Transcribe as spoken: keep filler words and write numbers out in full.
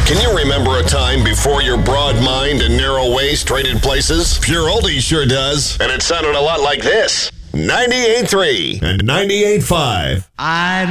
Can you remember a time before your broad mind and narrow waist traded places? Pure Oldie sure does. And it sounded a lot like this. ninety-eight point three and ninety-eight point five. I